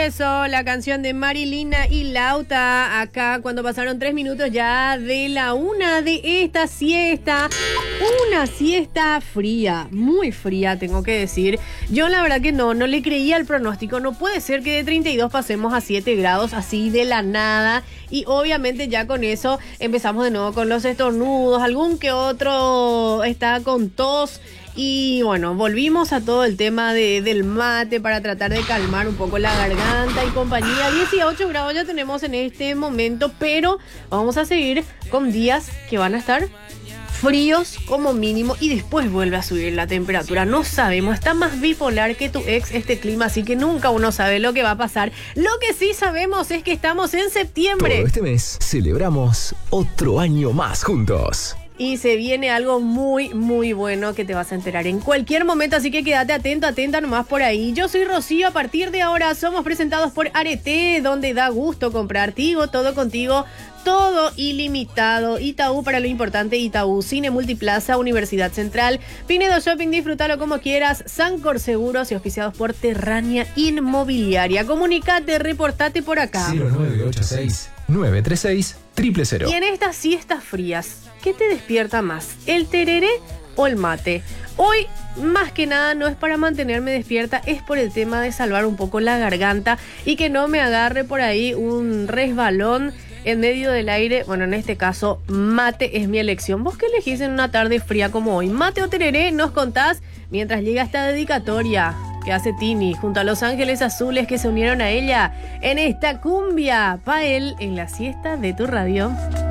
eso, la canción de Marilina y Lauta, acá cuando pasaron 3 minutos ya de la 1 de esta siesta. Una siesta fría, muy fría, tengo que decir. Yo la verdad que no le creía al pronóstico. No puede ser que de 32 pasemos a 7 grados así de la nada. Y obviamente ya con eso empezamos de nuevo con los estornudos, algún que otro está con tos. Y bueno, volvimos a todo el tema del mate para tratar de calmar un poco la garganta y compañía. 18 grados ya tenemos en este momento, pero vamos a seguir con días que van a estar fríos como mínimo y después vuelve a subir la temperatura. No sabemos, está más bipolar que tu ex este clima, así que nunca uno sabe lo que va a pasar. Lo que sí sabemos es que estamos en septiembre. Todo este mes celebramos otro año más juntos. Y se viene algo muy, muy bueno que te vas a enterar en cualquier momento, así que quédate atento, atenta nomás por ahí. Yo soy Rocío, a partir de ahora somos presentados por Arete, donde da gusto comprar Tigo, todo contigo, todo ilimitado. Itaú para lo importante, Itaú, Cine Multiplaza, Universidad Central, Pinedo Shopping, disfrútalo como quieras, Sancor Seguros y auspiciados por Terrania Inmobiliaria. Comunicate, reportate por acá. 0986-936-000. Y en estas siestas frías, ¿qué te despierta más? ¿El tereré o el mate? Hoy, más que nada, no es para mantenerme despierta, es por el tema de salvar un poco la garganta y que no me agarre por ahí un resbalón en medio del aire. Bueno, en este caso, mate es mi elección. ¿Vos qué elegís en una tarde fría como hoy? ¿Mate o tereré? Nos contás mientras llega esta dedicatoria que hace Tini junto a Los Ángeles Azules que se unieron a ella en esta cumbia pa' él en la siesta de tu radio.